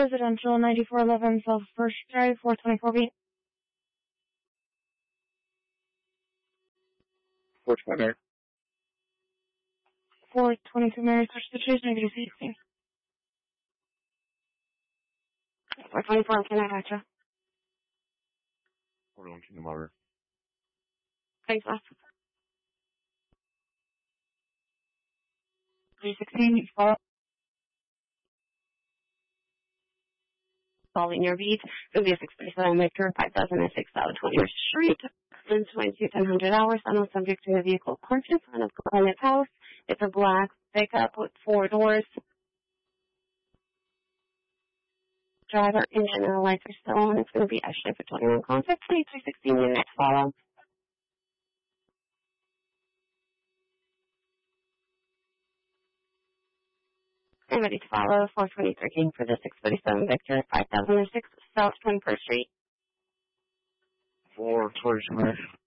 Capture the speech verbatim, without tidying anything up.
Residential, ninety-four eleven South First Drive, four twenty-four B. four twenty. four twenty-two Mary Search Situation, negative sixteen. four twenty-four, can I catch you? four one Kingdom Harbor. Thanks, last. three sixteen, you follow. Following your beat, it will be a six thirty-seven Victor, five thousand six out twentieth Street, and twenty-two ten hundred hours. I know subject to the vehicle parked in front of Garnet House. It's a black pickup with four doors. Driver, engine, and lights are still on. It's going to be actually for twenty-one contact. three sixteen units follow. I'm ready to follow. four twenty-three for the six thirty-seven Victor, five thousand six South twenty-first Street. four twenty-two.